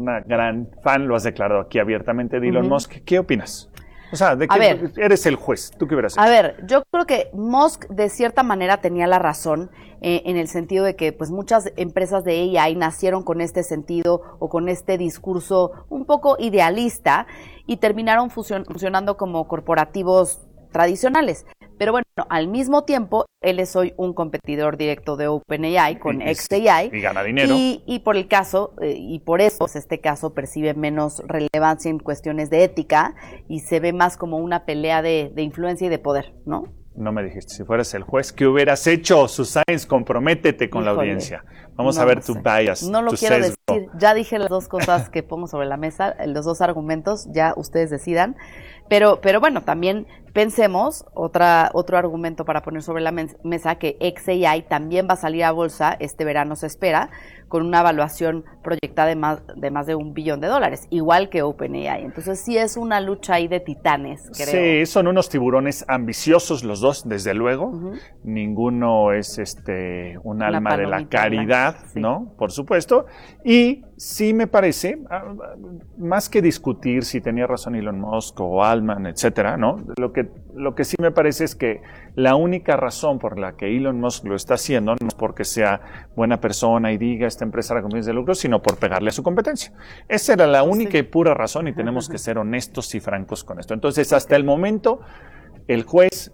una gran fan, lo has declarado aquí abiertamente, de Elon Musk. ¿Qué opinas? O sea, ¿de qué eres el juez? ¿Tú qué hubieras hecho? A ver, yo creo que Musk de cierta manera tenía la razón en el sentido de que pues muchas empresas de AI nacieron con este sentido o con este discurso un poco idealista y terminaron funcionando como corporativos tradicionales. Pero bueno, al mismo tiempo, él es hoy un competidor directo de OpenAI con xAI. Y gana dinero. Y por el caso, y por eso pues, este caso percibe menos relevancia en cuestiones de ética y se ve más como una pelea de influencia y de poder, ¿no? No me dijiste, si fueras el juez, ¿qué hubieras hecho? Susáez, comprométete con la audiencia. Vamos a ver tu bias, no lo tu quiero sesgo. decir, ya dije las dos cosas que pongo sobre la mesa, los dos argumentos, ya ustedes decidan. Pero bueno, también pensemos, otro argumento para poner sobre la mesa, que xAI también va a salir a bolsa, este verano se espera, con una evaluación proyectada de más de $1 billón, igual que OpenAI. Entonces sí es una lucha ahí de titanes, creo. Sí, son unos tiburones ambiciosos los dos, desde luego. Ninguno es un alma de la caridad, sí, ¿no? Por supuesto. Y sí me parece, más que discutir si tenía razón Elon Musk o Altman, etcétera, ¿no? Lo que sí me parece es que la única razón por la que Elon Musk lo está haciendo no es porque sea buena persona y diga esta empresa era con fines de lucro, sino por pegarle a su competencia. Esa era la única y pura razón y tenemos que ser honestos y francos con esto. Entonces, hasta el momento, el juez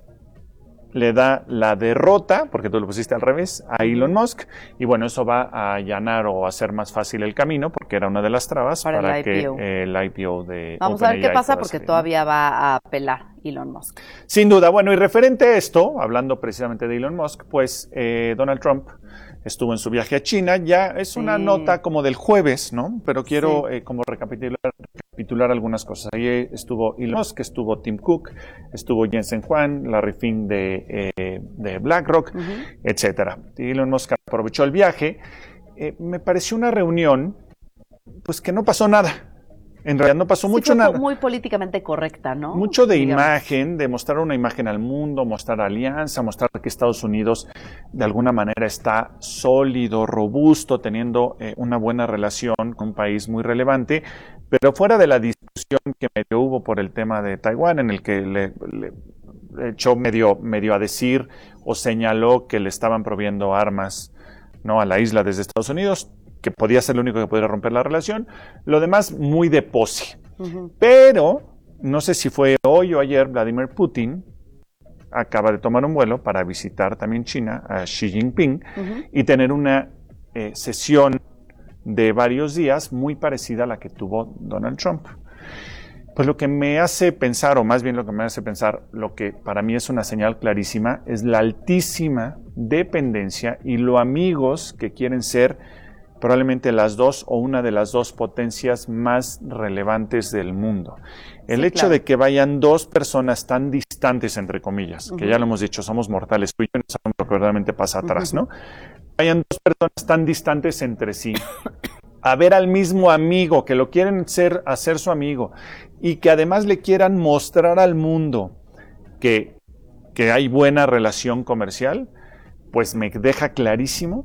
le da la derrota, porque tú lo pusiste al revés, a Elon Musk, y bueno, eso va a allanar o hacer más fácil el camino, porque era una de las trabas para que el IPO de Vamos a ver qué pasa, porque todavía va a apelar Elon Musk. Sin duda. Bueno, y referente a esto, hablando precisamente de Elon Musk, pues Donald Trump estuvo en su viaje a China, ya es una nota como del jueves, ¿no? Pero quiero como recapitular algunas cosas. Ahí estuvo Elon Musk, estuvo Tim Cook, estuvo Jensen Huang, Larry Fink de BlackRock, etcétera. Elon Musk aprovechó el viaje. Me pareció una reunión, pues que no pasó nada. En realidad no pasó mucho nada. Muy políticamente correcta, ¿no? Mucho de imagen, de mostrar una imagen al mundo, mostrar alianza, mostrar que Estados Unidos de alguna manera está sólido, robusto, teniendo una buena relación con un país muy relevante, pero fuera de la discusión que medio hubo por el tema de Taiwán, en el que le echó medio a decir o señaló que le estaban proveyendo armas, ¿no?, a la isla desde Estados Unidos, que podía ser lo único que podría romper la relación. Lo demás, muy de pose. Pero, no sé si fue hoy o ayer, Vladimir Putin acaba de tomar un vuelo para visitar también China, a Xi Jinping, y tener una sesión de varios días muy parecida a la que tuvo Donald Trump. Pues lo que me hace pensar, o más bien lo que me hace pensar, lo que para mí es una señal clarísima, es la altísima dependencia y lo amigos que quieren ser probablemente las dos o una de las dos potencias más relevantes del mundo. El hecho de que vayan dos personas tan distantes, entre comillas, que ya lo hemos dicho, somos mortales, tú y yo no sabemos lo que verdaderamente pasa atrás, ¿no? Vayan dos personas tan distantes entre sí, a ver al mismo amigo, que lo quieren hacer su amigo, y que además le quieran mostrar al mundo que hay buena relación comercial, pues me deja clarísimo,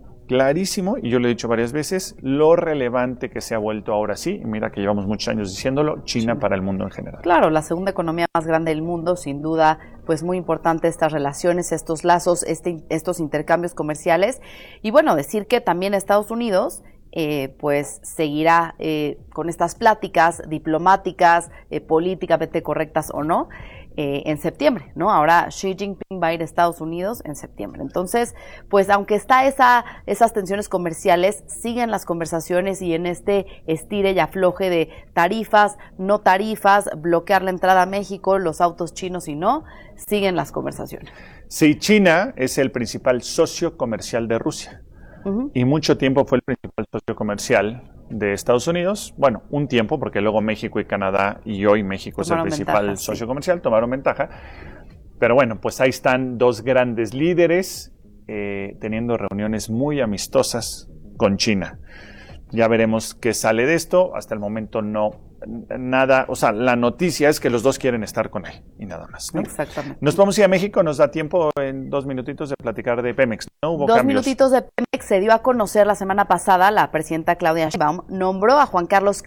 y yo lo he dicho varias veces, lo relevante que se ha vuelto ahora sí, y mira que llevamos muchos años diciéndolo, China para el mundo en general. Claro, la segunda economía más grande del mundo, sin duda, pues muy importante estas relaciones, estos lazos, estos intercambios comerciales, y bueno, decir que también Estados Unidos pues seguirá con estas pláticas diplomáticas, políticamente correctas o no, en septiembre, ¿no? Ahora Xi Jinping va a ir a Estados Unidos en septiembre. Entonces, pues aunque está esas tensiones comerciales, siguen las conversaciones y en este estire y afloje de tarifas, no tarifas, bloquear la entrada a México, los autos chinos y no, siguen las conversaciones. Sí, China es el principal socio comercial de Rusia. Y mucho tiempo fue el principal socio comercial de Estados Unidos. Bueno, un tiempo, porque luego México y Canadá, y hoy México es el principal socio comercial, tomaron ventaja. Pero bueno, pues ahí están dos grandes líderes teniendo reuniones muy amistosas con China. Ya veremos qué sale de esto. Hasta el momento no nada, o sea, la noticia es que los dos quieren estar con él y nada más, ¿no? Exactamente. Nos vamos a ir a México, nos da tiempo en 2 minutitos de platicar de Pemex, ¿no? Hubo cambios. 2 minutitos de Pemex. Se dio a conocer la semana pasada, la presidenta Claudia Sheinbaum nombró a Juan Carlos